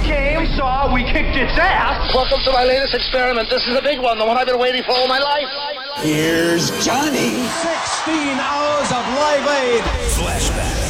came, saw, we kicked its ass. Welcome to my latest experiment. This is a big one, the one I've been waiting for all my life. Here's Johnny. 16 hours of Live Aid. Flashback.